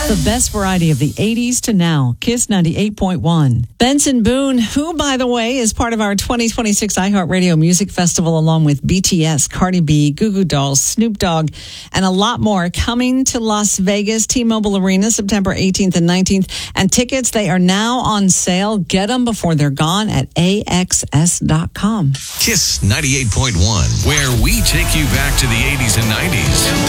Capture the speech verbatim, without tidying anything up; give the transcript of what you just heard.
The best variety of the eighties to now. Kiss ninety-eight point one. Benson Boone, who, by the way, is part of our twenty twenty-six iHeartRadio Music Festival, along with B T S, Cardi B, Goo Goo Dolls, Snoop Dogg, and a lot more, coming to Las Vegas, T-Mobile Arena, September eighteenth and nineteenth. And tickets, they are now on sale. Get them before they're gone at A X S dot com. Kiss ninety-eight point one, where we take you back to the eighties and nineties.